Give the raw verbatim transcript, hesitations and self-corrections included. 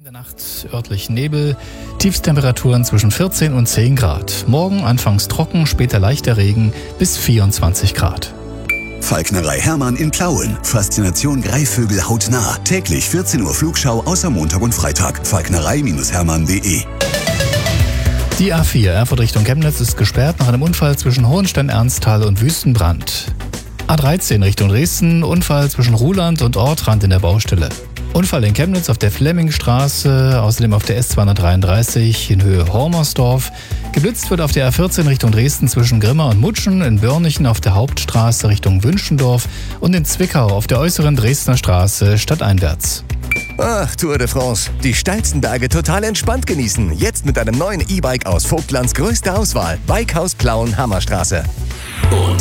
In der Nacht örtlich Nebel, Tiefstemperaturen zwischen vierzehn und zehn Grad. Morgen anfangs trocken, später leichter Regen bis vierundzwanzig Grad. Falknerei Hermann in Plauen. Faszination Greifvögel hautnah. Täglich vierzehn Uhr Flugschau außer Montag und Freitag. falknerei Hermann punkt de. Die A vier Erfurt Richtung Chemnitz ist gesperrt nach einem Unfall zwischen Hohenstein-Ernsthal und Wüstenbrand. A dreizehn Richtung Dresden, Unfall zwischen Ruhland und Ortrand in der Baustelle. Unfall in Chemnitz auf der Flemmingstraße, außerdem auf der S zweihundertdreiunddreißig in Höhe Hormersdorf. Geblitzt wird auf der A vierzehn Richtung Dresden zwischen Grimma und Mutschen, in Börnichen auf der Hauptstraße Richtung Wünschendorf und in Zwickau auf der äußeren Dresdner Straße stadteinwärts. Ach, Tour de France. Die steilsten Berge total entspannt genießen. Jetzt mit einem neuen E-Bike aus Vogtlands größter Auswahl. Bikehaus Plauen Hammerstraße. Und